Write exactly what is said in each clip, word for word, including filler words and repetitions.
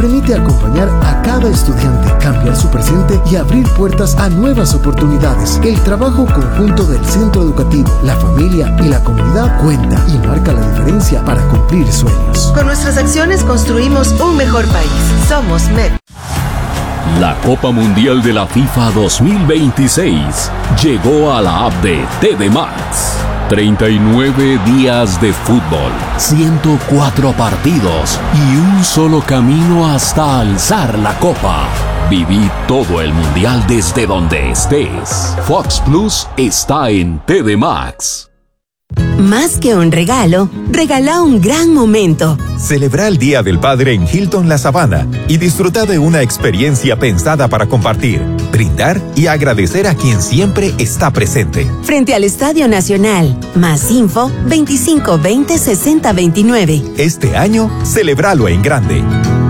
permite acompañar a cada estudiante, cambiar su presente y abrir puertas a nuevas oportunidades. El trabajo conjunto del centro educativo, la familia y la comunidad cuenta y marca la diferencia para cumplir sueños. Con nuestras acciones construimos un mejor país. Somos M E D. La Copa Mundial de la FIFA dos mil veintiséis llegó a la app de T D Max. treinta y nueve días de fútbol, ciento cuatro partidos y un solo camino hasta alzar la copa. Viví todo el mundial desde donde estés. Fox Plus está en T D Max. Más que un regalo, regala un gran momento. Celebra el Día del Padre en Hilton La Sabana y disfruta de una experiencia pensada para compartir, brindar y agradecer a quien siempre está presente. Frente al Estadio Nacional. Más info veinticinco veinte sesenta veintinueve. Este año, celébralo en grande.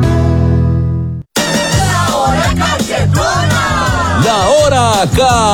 La hora cachetona. La hora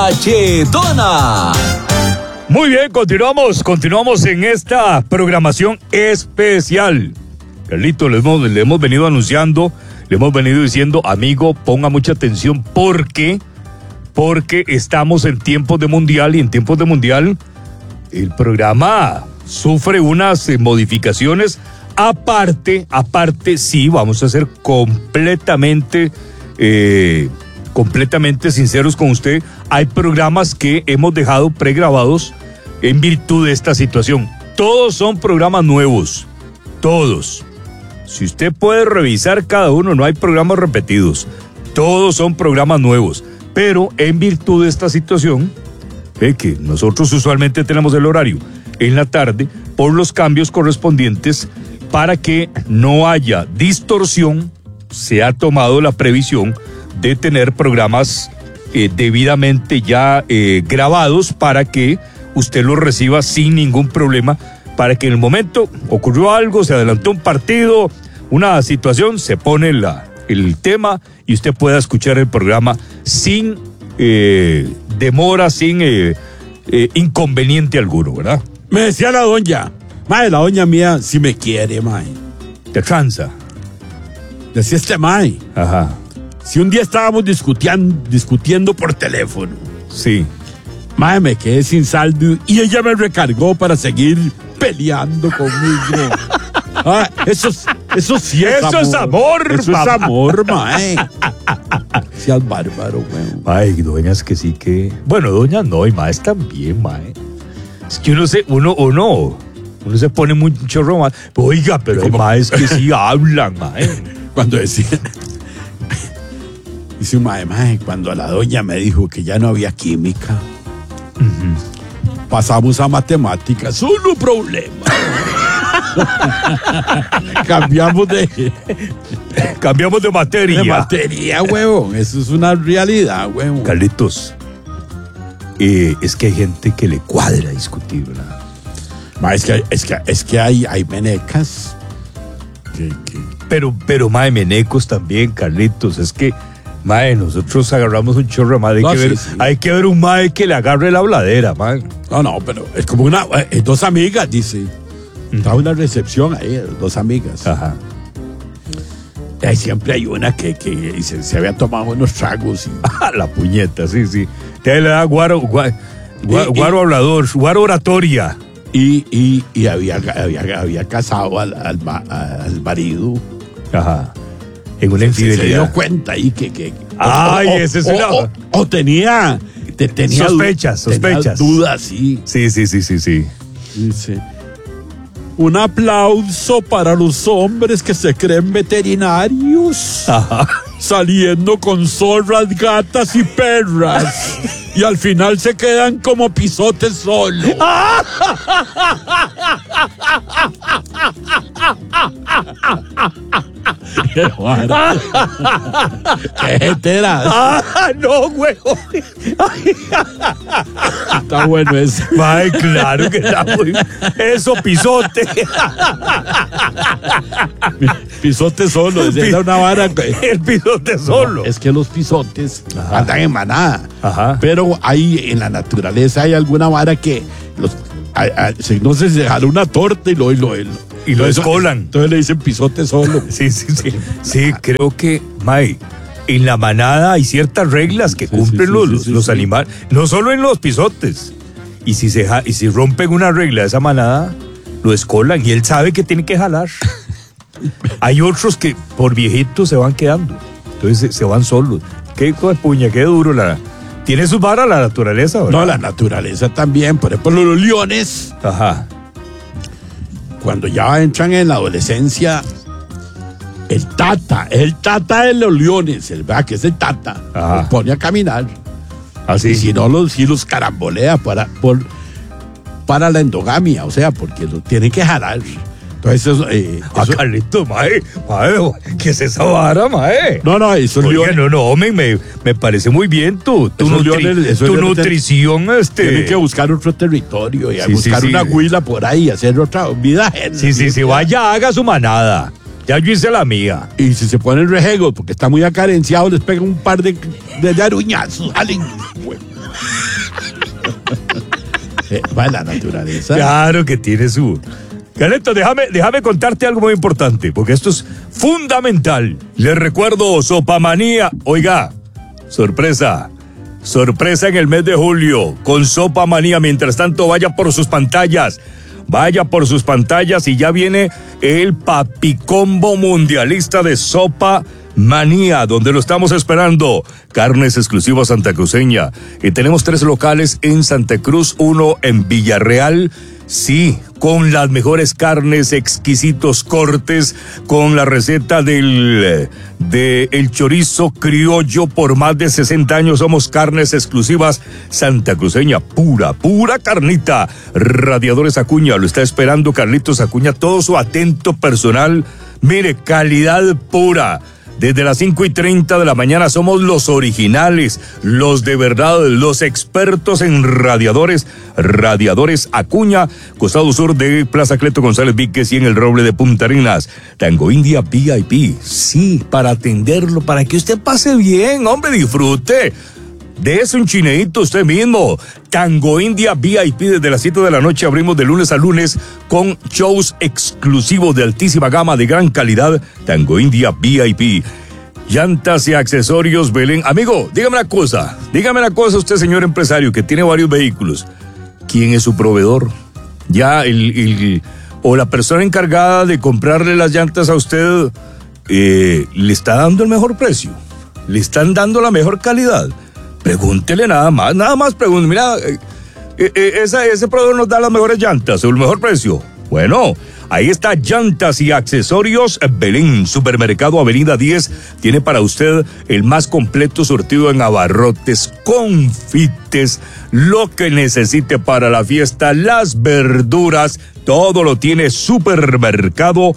cachetona. Muy bien, continuamos, continuamos en esta programación especial. Carlito, le hemos, le hemos venido anunciando, le hemos venido diciendo, amigo, ponga mucha atención porque, porque estamos en tiempos de mundial y en tiempos de mundial el programa sufre unas eh, modificaciones. Aparte, aparte, sí, vamos a ser completamente, eh, completamente sinceros con usted. Hay programas que hemos dejado pregrabados en virtud de esta situación. Todos son programas nuevos, todos. Si usted puede revisar cada uno, no hay programas repetidos. Todos son programas nuevos. Pero en virtud de esta situación, ve que nosotros usualmente tenemos el horario en la tarde por los cambios correspondientes para que no haya distorsión, se ha tomado la previsión de tener programas eh, debidamente ya eh, grabados para que usted los reciba sin ningún problema, para que en el momento ocurrió algo, se adelantó un partido, una situación, se pone la, el tema y usted pueda escuchar el programa sin eh, demora, sin eh, eh, inconveniente alguno, ¿verdad? Me decía la doña, mae, la doña mía sí me quiere, mae. ¿Te cansa? Decía este mae. Ajá. Si un día estábamos discutiendo, discutiendo por teléfono. Sí. Mae, me quedé sin saldo y ella me recargó para seguir peleando conmigo. Ah, eso, eso sí es eso amor. es amor. Eso papá. es amor, mae. Seas bárbaro, weón. Ay, doñas que sí que... Bueno, doñas no, y maes también, mae. Es que uno se... Uno, uno, uno se pone muy chorro, mae. Oiga, pero hay maes que sí hablan, mae. Cuando decía... Dice un mae, mae, cuando la doña me dijo que ya no había química... Uh-huh. Pasamos a matemáticas, solo problema. Cambiamos de cambiamos de materia. De materia, huevón. Eso es una realidad, huevón. Carlitos, eh, es que hay gente que le cuadra discutir, ¿verdad? Ma, es que es que es que hay hay menecas. Que, que... Pero pero mae, menecos también, Carlitos, es que mae, nosotros agarramos un chorro, mae, hay, no, que sí, ver, sí. hay que ver un mae que le agarre la habladera, mae. No, no, pero es como una, eh, dos amigas, dice. Uh-huh. Está una recepción ahí, dos amigas. Ajá. Y ahí siempre hay una que, que se, se había tomado unos tragos. Y... Ah, la puñeta, sí, sí. Te le da guaro, guaro, guaro, guaro hablador, guaro oratoria. Y, y, y había, había, había casado al, al, al marido. Ajá. En una infidelidad. Se, se dio cuenta ahí que... que Ay, o, ese es o, una... O, o tenía... Te, tenía sospechas, sospechas. Tenía dudas, sí. Sí, sí, sí, sí, sí. Dice... Un aplauso para los hombres que se creen veterinarios. Ajá. Saliendo con zorras, gatas y perras. Y al final se quedan como pisotes solo. ¡Qué vara! ¡Qué teras! ¡Ah, no, huevo! Está bueno eso. Ay, claro que está muy... Eso, pisote. Pisote solo. Es Pi... una vara. El pisote solo. No, es que los pisotes Ajá. andan en manada. Ajá. Pero hay en la naturaleza hay alguna vara que los... A, a, no sé, se jala una torta y lo... Y lo, y lo y y lo escolan. Entonces le dicen pisote solo. Sí, sí, sí. Sí, creo que, Mae, en la manada hay ciertas reglas que Sí, cumplen sí, los, sí, los, sí, los sí. animales, no solo en los pisotes. Y si, se ja- y si rompen una regla de esa manada, lo escolan y él sabe que tiene que jalar. Hay otros que por viejitos se van quedando, entonces se, se van solos. Qué hijo de puña, qué duro la... Tiene sus varas la naturaleza, ¿verdad? No, la naturaleza también. Por ejemplo, los leones, Ajá. cuando ya entran en la adolescencia, el tata, el tata de los leones, el ¿verdad? Que es el tata, Ajá. los pone a caminar. Así. Y si no, los, si los carambolea para, por, para la endogamia, o sea, porque lo tienen que jalar. Entonces, eso, eh, Ah, eso- Carlito, mae, mae, ¿qué es esa vara, mae? no, no, esos Oiga, leones no, no, me, me, me parece muy bien tu, tu, Esos nutri- leones- esos tu leones nutrición, este... tienen que buscar otro territorio y a Sí, buscar sí, sí. una huila por ahí, hacer otra vida ajena. Sí, sí, sí, vaya, haga su manada. Ya yo hice la mía. Y si se ponen rejegos porque está muy acarenciado, les pegan un par de, de, de aruñazos. ¡Alen! eh, va la naturaleza. Claro que tiene su... Carlito, déjame, déjame contarte algo muy importante, porque esto es fundamental. Les recuerdo, Sopamanía. Oiga, sorpresa. Sorpresa en el mes de julio, con Sopamanía. Mientras tanto, vaya por sus pantallas. Vaya por sus pantallas y ya viene el papicombo mundialista de Sopa Manía, donde lo estamos esperando. Carnes exclusivas santacruceña. Y tenemos tres locales en Santa Cruz, uno en Villarreal. Sí, con las mejores carnes, exquisitos cortes, con la receta del de el chorizo criollo por más de sesenta años. Somos Carnes Exclusivas Santacruceña, pura, pura carnita. Radiadores Acuña, lo está esperando Carlitos Acuña, todo su atento personal. Mire, calidad pura. Desde las cinco y treinta de la mañana somos los originales, los de verdad, los expertos en radiadores. Radiadores Acuña, costado sur de Plaza Cleto González Víquez y en el Roble de Punta Arenas. Tango India V I P, sí, para atenderlo, para que usted pase bien, hombre, disfrute. Dese un chineíto usted mismo. Tango India V I P desde las siete de la noche. Abrimos de lunes a lunes con shows exclusivos de altísima gama de gran calidad. Tango India V I P. Llantas y accesorios Belén. Amigo, dígame una cosa. Dígame una cosa usted, señor empresario, que tiene varios vehículos. ¿Quién es su proveedor? Ya el, el o la persona encargada de comprarle las llantas a usted eh, le está dando el mejor precio. Le están dando la mejor calidad. Pregúntele nada más, nada más pregúntele, mira, eh, eh, esa, ese proveedor nos da las mejores llantas, el mejor precio. Bueno, ahí está Llantas y Accesorios Belén, Supermercado Avenida diez, tiene para usted el más completo surtido en abarrotes, confites, lo que necesite para la fiesta, las verduras, todo lo tiene Supermercado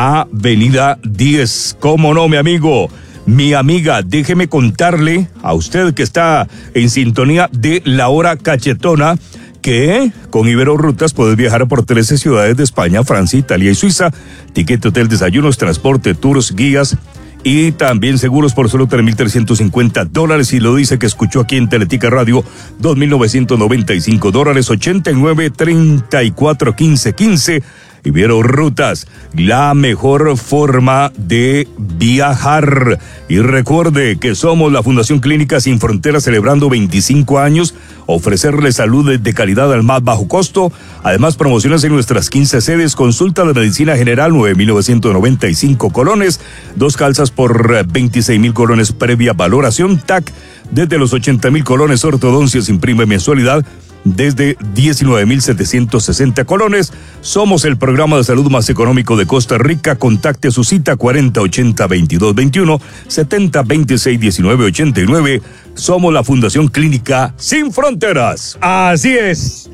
Avenida diez. ¿Cómo no, mi amigo? Mi amiga, déjeme contarle a usted que está en sintonía de La Hora Cachetona que con Ibero Rutas puedes viajar por trece ciudades de España, Francia, Italia y Suiza. Ticket, hotel, desayunos, transporte, tours, guías y también seguros por solo tres mil trescientos cincuenta dólares. Y lo dice que escuchó aquí en Teletica Radio, dos mil novecientos noventa y cinco dólares, ochenta y nueve, treinta y cuatro, quince, quince. Ibero Rutas, la mejor forma de viajar. Y recuerde que somos la Fundación Clínica Sin Fronteras, celebrando veinticinco años, ofrecerle salud de calidad al más bajo costo. Además, promociones en nuestras quince sedes, consulta de medicina general, nueve mil novecientos noventa y cinco colones, dos calzas por veintiséis mil colones previa valoración, T A C desde los ochenta mil colones, ortodoncias imprime mensualidad desde diecinueve mil setecientos sesenta colones. Somos el programa de salud más económico de Costa Rica. Contacte su cita cuarenta ochenta veintidós veintiuno, setenta veintiséis diecinueve ochenta y nueve. Somos la Fundación Clínica Sin Fronteras. Así es,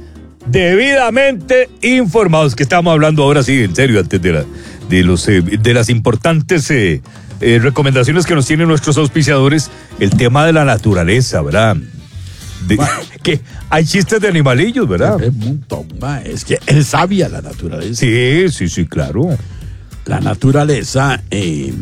debidamente informados, que estamos hablando ahora sí, en serio, antes de, la, de, los, eh, de las importantes eh, eh, recomendaciones que nos tienen nuestros auspiciadores, el tema de la naturaleza, ¿verdad? De, que hay chistes de animalillos, ¿verdad? Es un montón, ma. Es que es sabia la naturaleza. Sí, sí, sí, claro. La naturaleza, eh,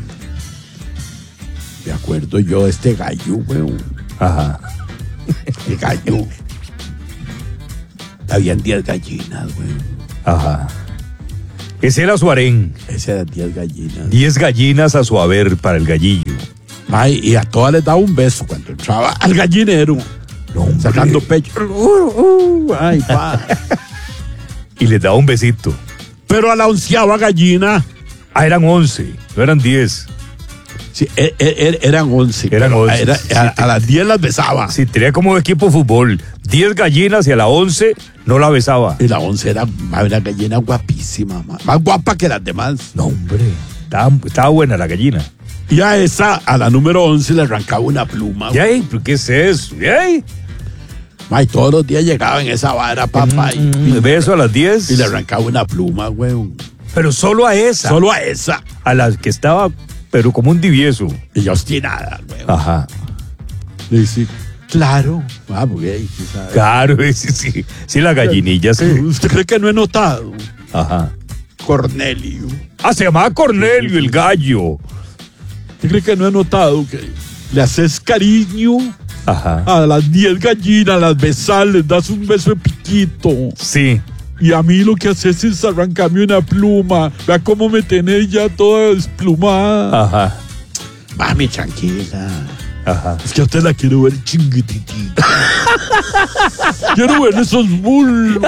me acuerdo yo de este gallo, weón. Ajá. Este gallo. Habían diez gallinas, weón. Ajá. Ese era su harén. Ese era diez gallinas. diez gallinas a su haber para el gallillo. Ay, y a todas les daba un beso cuando entraba al gallinero. No, sacando pecho. Uh, uh, ay, pa. Y les daba un besito. Pero a la onceava gallina. Ah, eran once, no eran diez. Sí, er, er, eran once. Eran once. Era, sí, a, a las diez las besaba. Sí, tenía como equipo de fútbol. diez gallinas y a la once no la besaba. Y la once era una gallina guapísima, más, más guapa que las demás. No, hombre. Estaba, estaba buena la gallina. Y a esa, a la número once, le arrancaba una pluma. ¿Y ahí? ¿Qué es eso? ¿Y ahí? Ay, todos los días llegaba en esa vara, papá. Mm, y, y, beso a las diez. Y le arrancaba una pluma, güey. Pero solo a esa. Solo a esa. A la que estaba, pero como un divieso. Y ya obstinada, güey. Ajá. Le dice, claro. Ah, porque, ¿sabes? Claro, sí, sí. Sí, la gallinilla, sí. ¿Usted cree que no he notado? Ajá. Cornelio. Ah, se llamaba Cornelio, el gallo. ¿Usted cree que no he notado que le haces cariño? Ajá. A las diez gallinas, las besas, les das un beso de piquito. Sí. Y a mí lo que haces es arrancarme una pluma. Vea cómo me tenés ya toda desplumada. Ajá. Mami, tranquila. Ajá. Es que a usted la quiero ver chinguititita. Quiero ver esos bulbos.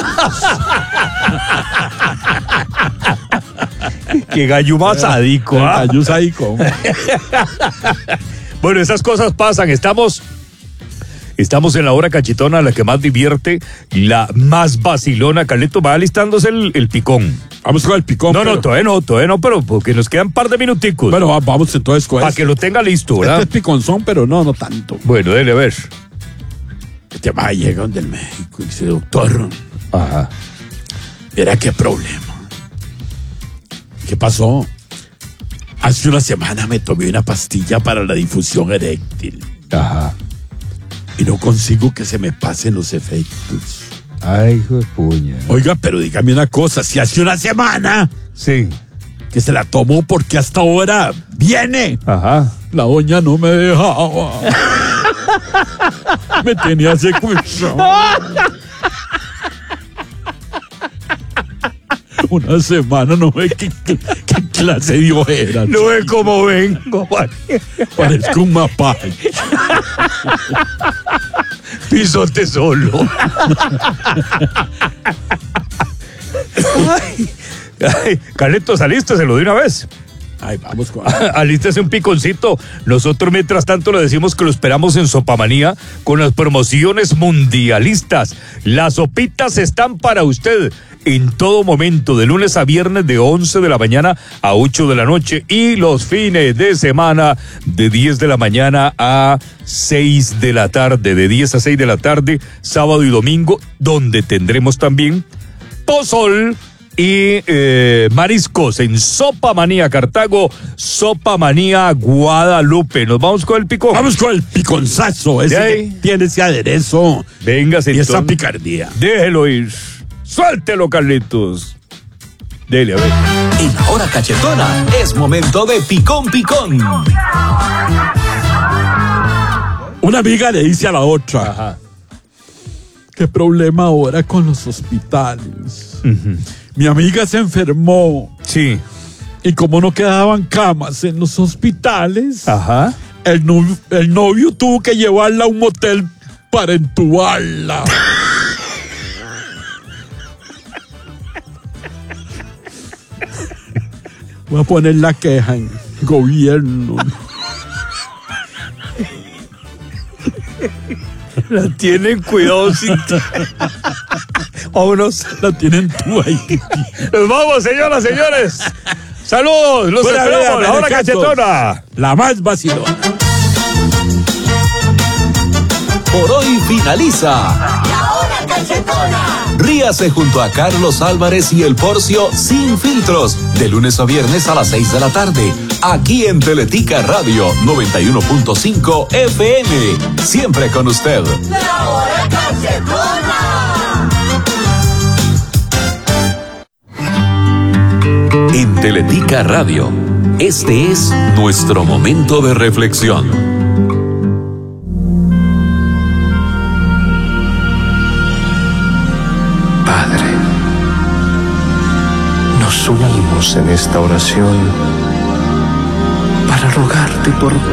Qué gallo más sádico, ¿ah? Gallo sádico. Bueno, esas cosas pasan. Estamos... Estamos en la hora cachetona, la que más divierte, la más vacilona. Carlito, va alistándose el, el picón. Vamos con el picón. No, pero... no, todavía no, todavía no, pero porque nos quedan un par de minuticos. Bueno, vamos entonces con para que lo tenga listo, ¿verdad? Este es piconzón, pero no, no tanto. Bueno, dele a ver. Este va llega donde el médico y dice, doctor. Ajá. Mira qué problema. ¿Qué pasó? Hace una semana me tomé una pastilla para la difusión eréctil. Ajá. Y no consigo que se me pasen los efectos. Ay, hijo de puña. Oiga, pero dígame una cosa, si hace una semana Sí. que se la tomó, porque hasta ahora viene. Ajá. La doña no me dejaba. Me tenía secuestrado. Una semana, no ve qué, qué, qué clase de ojera. No ve cómo vengo, man. Parezco un mapache. Pisote solo. Ay, ay, Carlito, saliste, se lo di una vez. Ay, vamos con... Alístese un piconcito. Nosotros, mientras tanto, le decimos que lo esperamos en Sopamanía con las promociones mundialistas. Las sopitas están para usted en todo momento, de lunes a viernes, de once de la mañana a ocho de la noche, y los fines de semana de diez de la mañana a seis de la tarde, de diez a seis de la tarde, sábado y domingo, donde tendremos también pozol y eh, mariscos en Sopamanía Cartago, Sopamanía Guadalupe. Nos vamos con el picón. Vamos con el piconzazo. Ese que tiene ese aderezo. Venga, y esa picardía. Déjelo ir. Suéltelo, Carlitos. Dele, a ver. En la hora cachetona es momento de picón picón. Una amiga le dice a la otra. Ajá. ¿Qué problema ahora con los hospitales? Uh-huh. Mi amiga se enfermó. Sí. Y como no quedaban camas en los hospitales, Ajá. El, novio, el novio tuvo que llevarla a un motel para entubarla. Voy a poner la queja en gobierno. La tienen cuidadosito. Vámonos. La tienen tú ahí. Nos vamos, señoras, señores. Saludos. Los Buena esperamos. vida, La hora Menecatos. cachetona. La más vacilona. Por hoy finaliza La hora cachetona. Ríase junto a Carlos Álvarez y el Porcio Sin Filtros, de lunes a viernes a las seis de la tarde, aquí en Teletica Radio noventa y uno punto cinco F M. Siempre con usted. La hora cachetona. En Teletica Radio, este es nuestro momento de reflexión. Padre, nos une el unamos en esta oración para rogarte por